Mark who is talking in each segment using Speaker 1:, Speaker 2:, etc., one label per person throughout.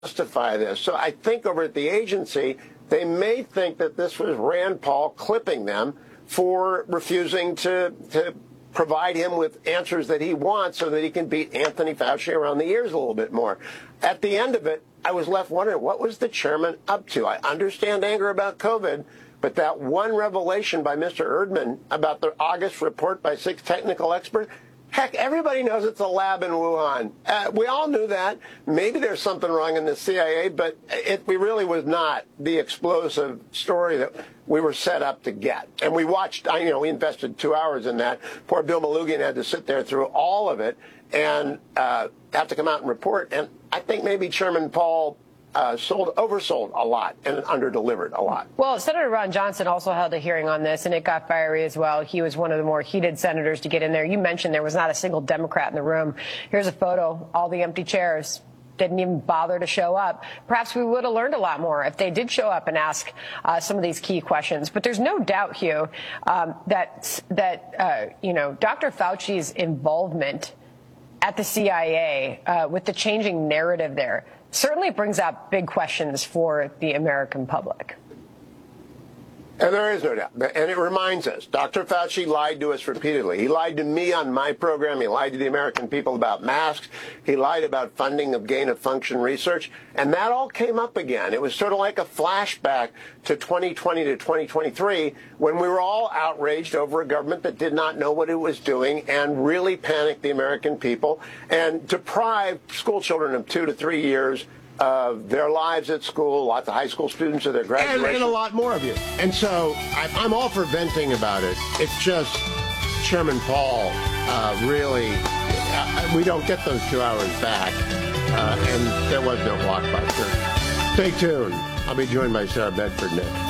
Speaker 1: justify this. So I think over at the agency, they may think that this was Rand Paul clipping them for refusing to provide him with answers that he wants so that he can beat Anthony Fauci around the ears a little bit more. At the end of it, I was left wondering, what was the chairman up to? I understand anger about COVID, but that one revelation by Mr. Erdman about the August report by 6 technical experts, heck, everybody knows it's a lab in Wuhan. We all knew that. Maybe there's something wrong in the CIA, but it really was not the explosive story that we were set up to get. And we watched, we invested 2 hours in that. Poor Bill Malugin had to sit there through all of it and have to come out and report. And I think maybe Chairman Paul oversold a lot and underdelivered a lot.
Speaker 2: Well, Senator Ron Johnson also held a hearing on this, and it got fiery as well. He was one of the more heated senators to get in there. You mentioned there was not a single Democrat in the room. Here's a photo, all the empty chairs. Didn't even bother to show up. Perhaps we would have learned a lot more if they did show up and ask some of these key questions. But there's no doubt, Hugh, that Dr. Fauci's involvement at the CIA with the changing narrative there certainly brings up big questions for the American public.
Speaker 1: And there is no doubt. And it reminds us, Dr. Fauci lied to us repeatedly. He lied to me on my program. He lied to the American people about masks. He lied about funding of gain-of-function research. And that all came up again. It was sort of like a flashback to 2020 to 2023 when we were all outraged over a government that did not know what it was doing and really panicked the American people and deprived school children of 2 to 3 years of their lives at school, lots of high school students of their graduation.
Speaker 3: And a lot more of you. And so I'm all for venting about it. It's just Chairman Paul really, we don't get those 2 hours back. And there was no blockbuster. Stay tuned. I'll be joined by Sarah Bedford next.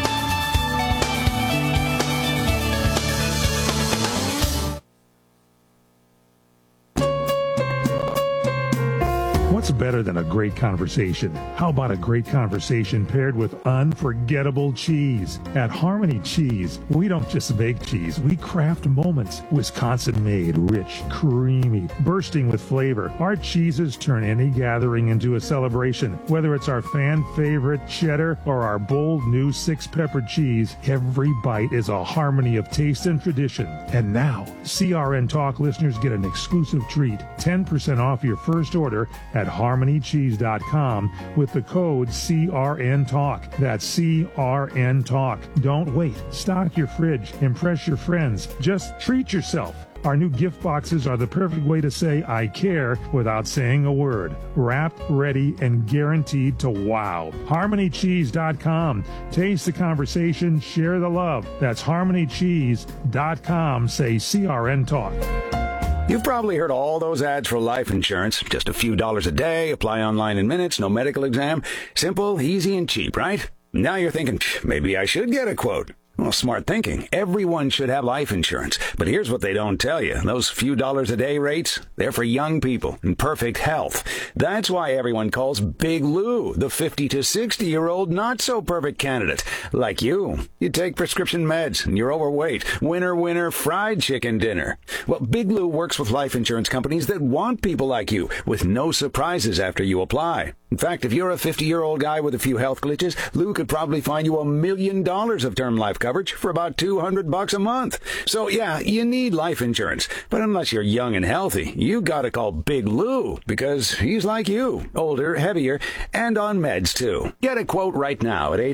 Speaker 4: What's better than a great conversation? How about a great conversation paired with unforgettable cheese? At Harmony Cheese, we don't just make cheese, we craft moments. Wisconsin-made, rich, creamy, bursting with flavor. Our cheeses turn any gathering into a celebration. Whether it's our fan-favorite cheddar or our bold new 6-pepper cheese, every bite is a harmony of taste and tradition. And now, CRN Talk listeners get an exclusive treat, 10% off your first order at harmonycheese.com with the code CRNTalk. That's CRN Talk. Don't wait. Stock your fridge. Impress your friends. Just treat yourself. Our new gift boxes are the perfect way to say I care without saying a word. Wrapped, ready, and guaranteed to wow. HarmonyCheese.com. Taste the conversation, share the love. That's HarmonyCheese.com. Say CRN Talk.
Speaker 5: You've probably heard all those ads for life insurance. Just a few dollars a day, apply online in minutes, no medical exam. Simple, easy, and cheap, right? Now you're thinking, maybe I should get a quote. Well, smart thinking. Everyone should have life insurance. But here's what they don't tell you. Those few dollars a day rates, they're for young people in perfect health. That's why everyone calls Big Lou the 50 to 60-year-old not-so-perfect candidate. Like you. You take prescription meds and you're overweight. Winner, fried chicken dinner. Well, Big Lou works with life insurance companies that want people like you with no surprises after you apply. In fact, if you're a 50-year-old guy with a few health glitches, Lou could probably find you $1 million of term life coverage for about $200 a month. So, yeah, you need life insurance. But unless you're young and healthy, you gotta call Big Lou because he's like you, older, heavier, and on meds, too. Get a quote right now at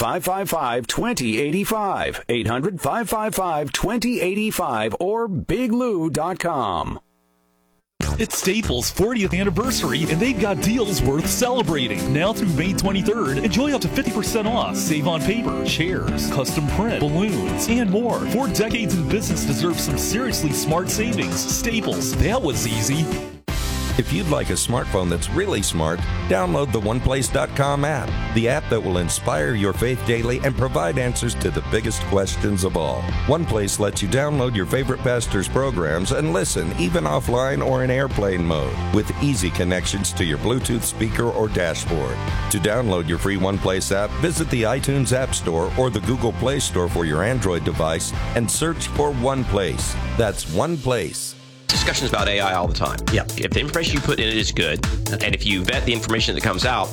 Speaker 5: 800-555-2085, 800-555-2085, or biglou.com.
Speaker 6: It's Staples' 40th anniversary, and they've got deals worth celebrating. Now through May 23rd, enjoy up to 50% off. Save on paper, chairs, custom print, balloons, and more. 4 decades in business deserve some seriously smart savings. Staples, that was easy.
Speaker 7: If you'd like a smartphone that's really smart, download the OnePlace.com app, the app that will inspire your faith daily and provide answers to the biggest questions of all. OnePlace lets you download your favorite pastor's programs and listen, even offline or in airplane mode, with easy connections to your Bluetooth speaker or dashboard. To download your free OnePlace app, visit the iTunes App Store or the Google Play Store for your Android device and search for OnePlace. That's OnePlace.
Speaker 8: discussions about AI all the time.
Speaker 9: Yeah.
Speaker 8: If the information you put in it is good, and if you vet the information that comes out,